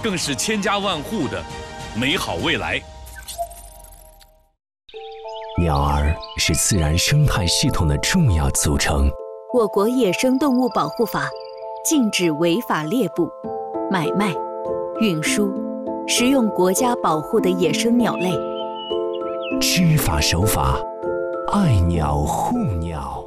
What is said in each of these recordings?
更是千家万户的美好未来。 鸟儿是自然生态系统的重要组成。 我国野生动物保护法禁止违法猎捕、买卖、运输、食用国家保护的野生鸟类。 知法守法，爱鸟护鸟。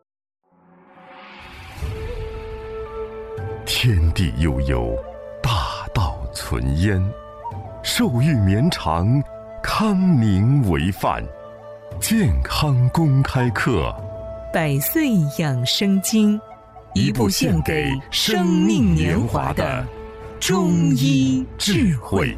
天地悠悠，大道存焉。寿育绵长，康宁为范。健康公开课， 百岁养生经，一部献给生命年华的中医智慧。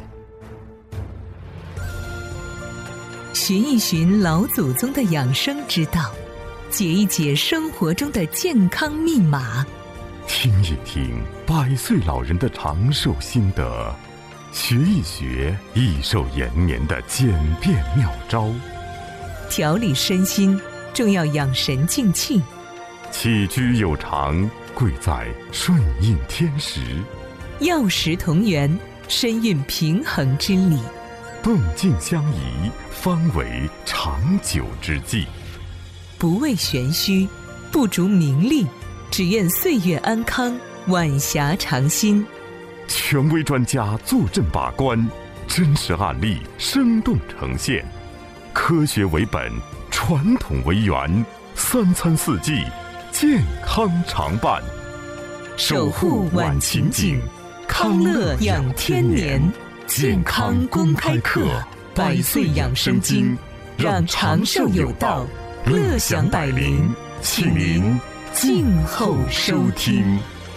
寻一寻老祖宗的养生之道，解一解生活中的健康密码， 听一听100岁老人的长寿心得，学一学益寿延年的简便妙招。 调理身心，重要养神静气。 起居有常，贵在顺应天时。 药食同源，深蕴平衡之理。 动静相宜，方为长久之计。 不为玄虚，不逐名利，只愿岁月安康，晚霞长新。 权威专家坐镇把关，真实案例生动呈现。科学为本，传统为源，3餐4季，健康常伴。 守护晚晴景，康乐养天年。健康公开课，100岁养生经，让长寿有道，乐享百龄。请您静候收听。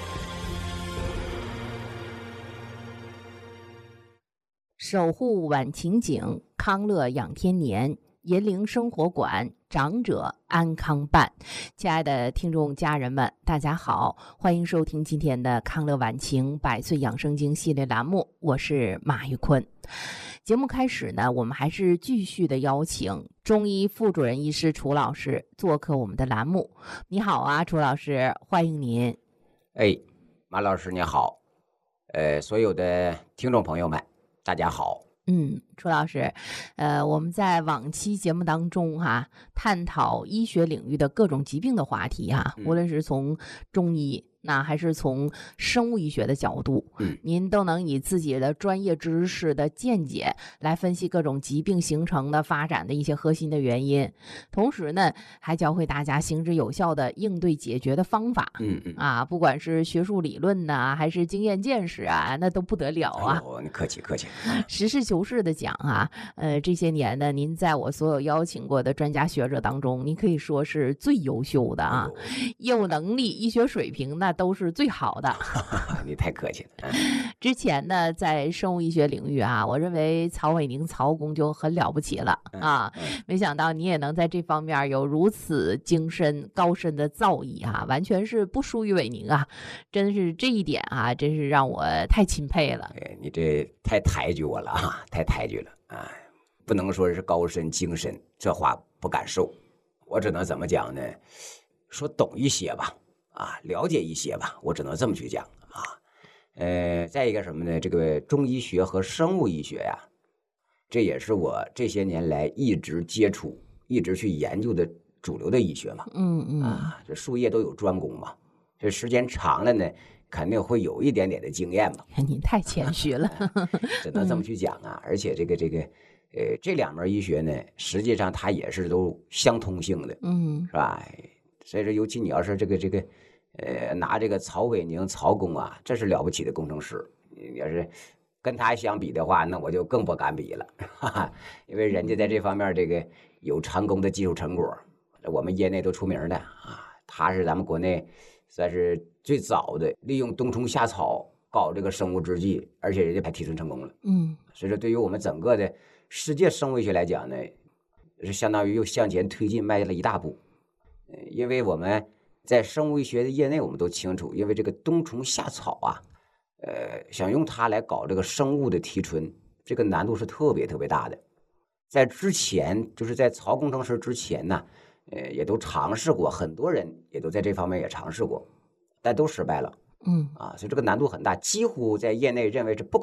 守护晚晴景，康乐养天年，银铃生活馆，长者安康办。亲爱的听众家人们，大家好，欢迎收听今天的康乐晚晴100岁养生经系列栏目，我是马玉坤。节目开始呢，我们还是继续的邀请中医副主任医师楚老师做客我们的栏目。你好啊，楚老师，欢迎您。 马老师你好，所有的听众朋友们大家好。 楚老师，我们在往期节目当中探讨医学领域的各种疾病的话题无论是从中医那还是从生物医学的角度，您都能以自己的专业知识的见解来分析各种疾病形成的发展的一些核心的原因，同时呢还教会大家行之有效的应对解决的方法。不管是学术理论呐，还是经验见识那都不得了啊！ 你客气客气。 实事求是的讲这些年呢，您在我所有邀请过的专家学者当中，您可以说是最优秀的业务能力、医学水平那都是最好的。 你太客气了。 之前呢，在生物医学领域我认为曹伟宁曹公就很了不起了没想到你也能在这方面有如此精深高深的造诣完全是不输于伟宁真是这一点真是让我太钦佩了。 你这太抬举我了太抬举了不能说是高深精深，这话不敢受。我只能怎么讲呢？说懂一些吧了解一些吧，我只能这么去讲再一个什么呢？这个中医学和生物医学这也是我这些年来一直接触、一直去研究的主流的医学嘛。这术业都有专攻嘛，这时间长了呢，肯定会有一点点的经验嘛。 您太谦虚了， 只能这么去讲而且这两门医学呢，实际上它也是都相通性的，是吧？所以说，尤其你要是拿这个曹伟宁曹公这是了不起的工程师。你要是跟他相比的话，那我就更不敢比了，因为人家在这方面有成功的技术成果，我们业内都出名的他是咱们国内算是最早的利用冬虫夏草搞这个生物制剂，而且人家还提纯成功了。所以说，对于我们整个的世界生物医学来讲呢，是相当于又向前推进迈了一大步。因为我们在生物医学的业内，我们都清楚，因为这个冬虫夏草想用它来搞这个生物的提纯，这个难度是特别特别大的。在之前，就是在曹工程师之前呢，也都尝试过，很多人也都在这方面也尝试过，但都失败了。所以这个难度很大，几乎在业内认为是不